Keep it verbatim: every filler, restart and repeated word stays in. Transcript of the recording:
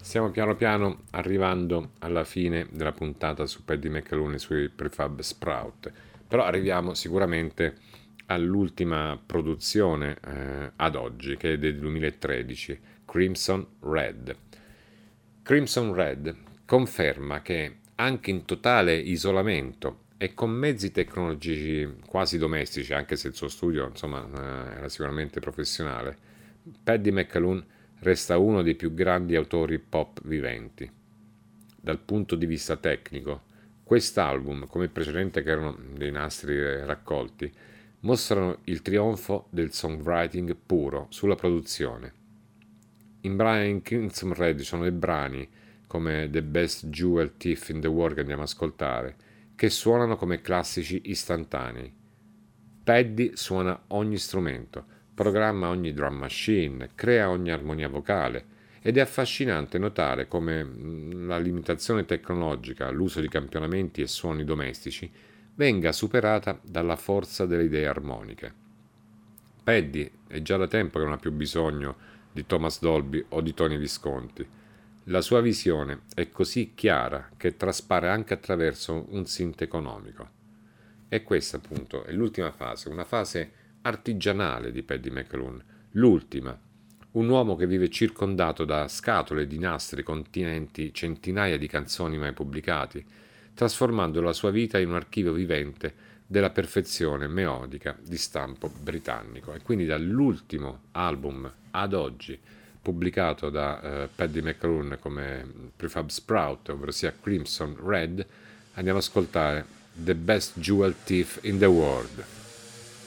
Stiamo piano piano arrivando alla fine della puntata su Paddy McAloon e sui prefab Sprout, però arriviamo sicuramente all'ultima produzione eh, ad oggi, che è del duemilatredici, Crimson Red. Crimson Red conferma che anche in totale isolamento e con mezzi tecnologici quasi domestici, anche se il suo studio insomma eh, era sicuramente professionale, Paddy McAloon resta uno dei più grandi autori pop viventi. Dal punto di vista tecnico, quest'album, come il precedente che erano dei nastri raccolti, mostrano il trionfo del songwriting puro sulla produzione. In Brian Crimson Red ci sono dei brani come The Best Jewel Thief in the World che andiamo ad ascoltare, che suonano come classici istantanei. Paddy suona ogni strumento, programma ogni drum machine, crea ogni armonia vocale ed è affascinante notare come la limitazione tecnologica, l'uso di campionamenti e suoni domestici venga superata dalla forza delle idee armoniche. Paddy è già da tempo che non ha più bisogno di Thomas Dolby o di Tony Visconti. La sua visione è così chiara che traspare anche attraverso un synth economico. E questa appunto è l'ultima fase, una fase artigianale di Paddy McAloon, l'ultima. Un uomo che vive circondato da scatole di nastri contenenti centinaia di canzoni mai pubblicati, trasformando la sua vita in un archivio vivente della perfezione melodica di stampo britannico. E quindi dall'ultimo album ad oggi pubblicato da eh, Paddy McAloon come Prefab Sprout, ovvero sia Crimson Red, andiamo ad ascoltare The Best Jewel Thief in the World.